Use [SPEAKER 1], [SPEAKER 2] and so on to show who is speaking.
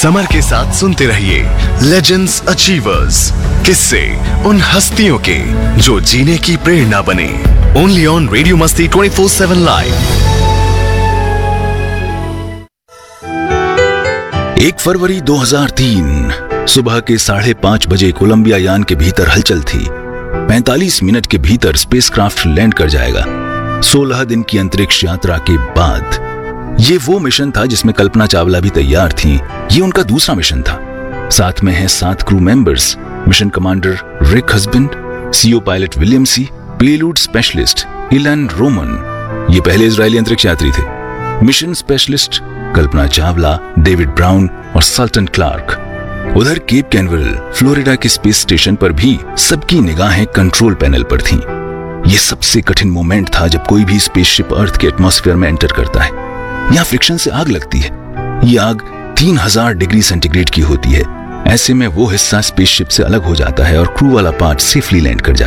[SPEAKER 1] Summer के साथ सुनते रहिए लेजेंड्स अचीवर्स, किस्से उन हस्तियों के जो जीने की प्रेरणा बने। ओनली ऑन रेडियो मस्ती 24/7 लाइव।
[SPEAKER 2] 1 फरवरी 2003 सुबह के 5:30 बजे कोलंबिया यान के भीतर हलचल थी। 45 मिनट के भीतर स्पेसक्राफ्ट लैंड कर जाएगा। 16 दिन की अंतरिक्ष यात्रा के बाद ये वो मिशन था जिसमें कल्पना चावला भी तैयार थी। ये उनका दूसरा मिशन था। साथ में हैं 7 क्रू मेंबर्स, मिशन कमांडर रिक हस्बैंड, सीओ पायलट विलियम सी, पेलोड स्पेशलिस्ट इलन रोमन, ये पहले इजरायली अंतरिक्ष यात्री थे, mission specialist Kalpana Chawla, David brown और सल्टन क्लार्क। उधर केप कैनवेरल फ्लोरिडा के स्पेस स्टेशन पर भी सबकी निगाहें कंट्रोल पैनल पर थीं। यह सबसे कठिन मोमेंट था जब कोई भी स्पेसशिप अर्थ के एटमॉस्फेयर में एंटर करता है। यहाँ फ्रिक्शन से आग लगती है। ये आग 3000 डिग्री सेंटीग्रेड की होती है। ऐसे में वो हिस्सा स्पेसशिप से अलग हो जाता है और क्रू वाला पार्ट सेफली लैंड कर जाता है।